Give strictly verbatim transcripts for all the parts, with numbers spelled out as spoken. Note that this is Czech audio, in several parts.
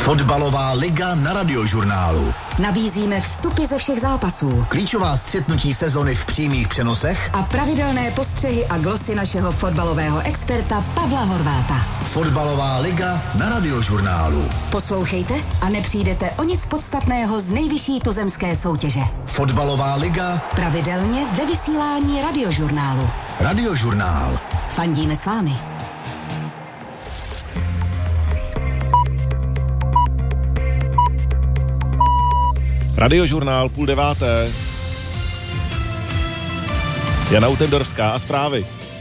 Fotbalová liga na Radiožurnálu. Nabízíme vstupy ze všech zápasů, Klíčová střetnutí sezony v přímých přenosech a pravidelné postřehy a glosy našeho fotbalového experta Pavla Horváta. Fotbalová liga na Radiožurnálu. Poslouchejte a nepřijdete o nic podstatného z nejvyšší tuzemské soutěže. Fotbalová liga pravidelně ve vysílání Radiožurnálu. Radiožurnál. Fandíme s vámi. Radiožurnál půl deváté. Jana Utendorská a zprávy.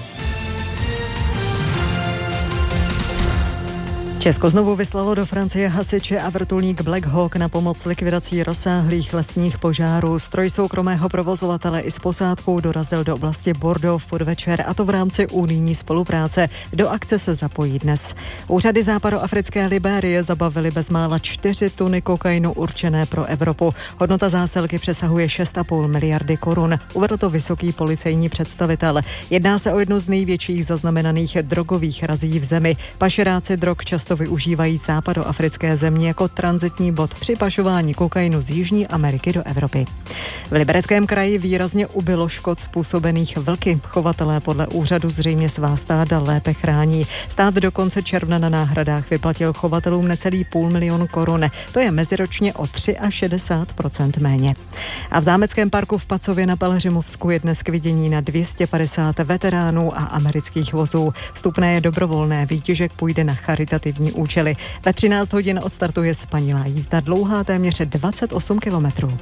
Česko znovu vyslalo do Francie hasiče a vrtulník Black Hawk na pomoc likvidací rozsáhlých lesních požárů. Stroj soukromého provozovatele i s posádkou dorazil do oblasti Bordeaux v podvečer, a to v rámci unijní spolupráce. Do akce se zapojí dnes. Úřady západoafrické Libérie zabavily bezmála čtyři tuny kokainu určené pro Evropu. Hodnota zásilky přesahuje šest a půl miliardy korun. Uvedl to vysoký policejní představitel. Jedná se o jednu z největších zaznamenaných drogových razí v zemi. Pašeráci drog často využívají západoafrické země jako tranzitní bod při pašování kokainu z Jižní Ameriky do Evropy. V Libereckém kraji výrazně ubylo škod způsobených vlky. Chovatelé podle úřadu zřejmě svá stáda lépe chrání. Stát do konce června na náhradách vyplatil chovatelům necelý půl milionu korun. To je meziročně o šedesát tři procent méně. A v zámeckém parku v Pacově na Pelhřimovsku je dnes k vidění na dvě stě padesát veteránů a amerických vozů. Vstupné je dobrovolné, výtěžek půjde na charitativní účely. Ve třináct hodin odstartuje spanilá jízda dlouhá téměř dvacet osm kilometrů.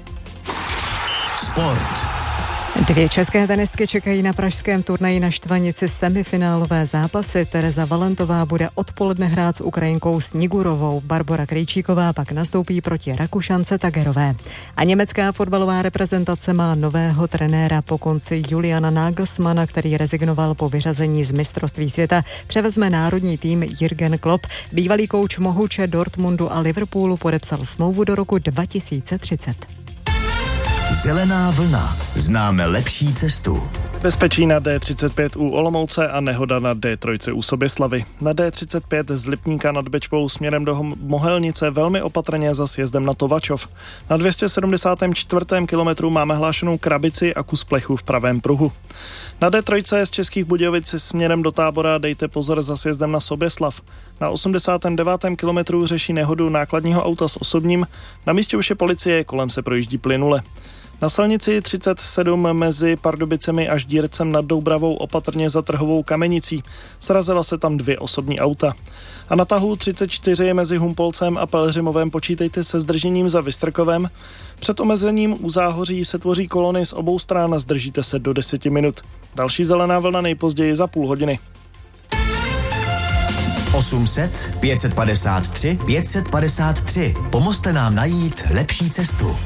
Sport. Dvě české tenistky čekají na pražském turnaji na Štvanici semifinálové zápasy. Tereza Valentová bude odpoledne hrát s Ukrajinkou Snigurovou. Barbora Krejčíková pak nastoupí proti Rakušance Tagerové. A německá fotbalová reprezentace má nového trenéra. Po konci Juliana Nagelsmana, který rezignoval po vyřazení z mistrovství světa, převezme národní tým Jürgen Klopp. Bývalý kouč Mohuče, Dortmundu a Liverpoolu podepsal smlouvu do roku dva tisíce třicet. Zelená vlna. Známe lepší cestu. Bezpečí na D třicet pět u Olomouce a nehoda na D tři u Soběslavy. Na D třicet pět z Lipníka nad Bečvou směrem do Mohelnice velmi opatrně za sjezdem na Tovačov. Na dvě stě sedmdesát čtyři kilometru máme hlášenou krabici a kus plechu v pravém pruhu. Na D tři z Českých Budějovic směrem do Tábora dejte pozor za sjezdem na Soběslav. Na osmdesátém devátém kilometru řeší nehodu nákladního auta s osobním. Na místě už je policie, kolem se projíždí plynule. Na silnici třicet sedm mezi Pardubicemi a Ždírcem nad Doubravou opatrně za Trhovou Kamenicí. Srazila se tam dvě osobní auta. A na tahu třicet čtyři mezi Humpolcem a Pelhřimovem počítejte se zdržením za Vystrkovem. Před omezením u Záhoří se tvoří kolony z obou stran a zdržíte se do deseti minut. Další zelená vlna nejpozději za půl hodiny. osm set, pět set padesát tři, pět set padesát tři. Pomozte nám najít lepší cestu.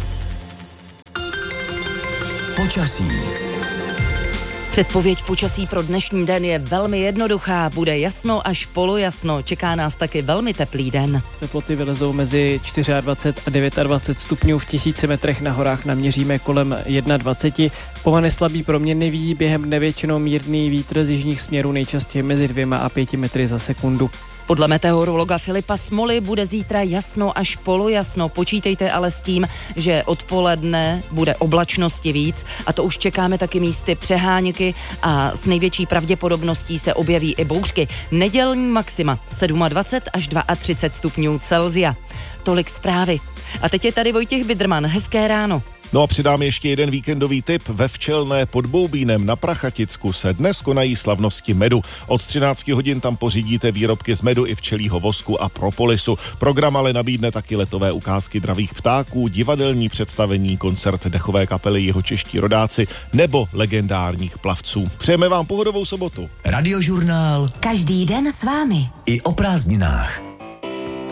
Počasí. Předpověď počasí pro dnešní den je velmi jednoduchá. Bude jasno až polojasno. Čeká nás taky velmi teplý den. Teploty vylezou mezi dvacet čtyři a dvacet devět stupňů. V tisíci metrech na horách naměříme kolem dvacet jedna. Povane slabý proměnlivý, během dne většinou mírný vítr z jižních směrů, nejčastěji mezi dvěma a pěti metry za sekundu. Podle meteorologa Filipa Smoly bude zítra jasno až polojasno. Počítejte ale s tím, že odpoledne bude oblačnosti víc a to už čekáme taky místy přeháňky a s největší pravděpodobností se objeví i bouřky. Nedělní maxima dvacet sedm až třicet dva stupňů Celsia. Tolik zprávy. A teď je tady Vojtěch Bidrman. Hezké ráno. No a přidám ještě jeden víkendový tip. Ve Včelné pod Boubínem na Prachaticku se dnes konají slavnosti medu. Od třináct hodin tam pořídíte výrobky z medu i včelího vosku a propolisu. Program ale nabídne taky letové ukázky dravých ptáků, divadelní představení, koncert dechové kapely Jihočeští rodáci nebo legendárních plavců. Přejeme vám pohodovou sobotu. Radiožurnál. Každý den s vámi. I o prázdninách.